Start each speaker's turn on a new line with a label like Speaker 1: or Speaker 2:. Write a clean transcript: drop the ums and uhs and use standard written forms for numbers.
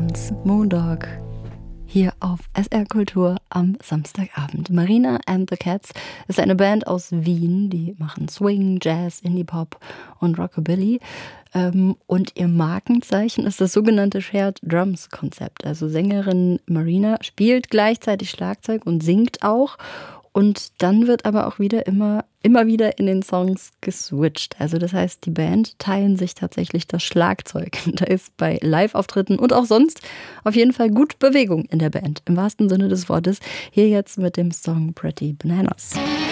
Speaker 1: Dance, Moondog, hier auf SR Kultur am Samstagabend. Marina and the Cats ist eine Band aus Wien, die machen Swing, Jazz, Indie-Pop und Rockabilly. Und ihr Markenzeichen ist das sogenannte Shared Drums Konzept. Also Sängerin Marina spielt gleichzeitig Schlagzeug und singt auch. Und dann wird aber auch immer wieder in den Songs geswitcht. Also das heißt, die Band teilen sich tatsächlich das Schlagzeug. Da ist bei Live-Auftritten und auch sonst auf jeden Fall gut Bewegung in der Band. Im wahrsten Sinne des Wortes. Hier jetzt mit dem Song Pretty Bananas.